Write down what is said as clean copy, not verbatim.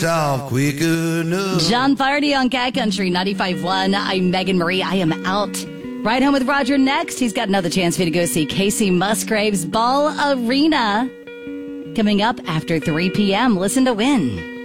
off quick enough. John Fardy on Cat Country 95.1. I'm Megan Marie. I am out. Right Home with Roger next. He's got another chance for you to go see Casey Musgraves Ball Arena. Coming up after 3 p.m. Listen to win.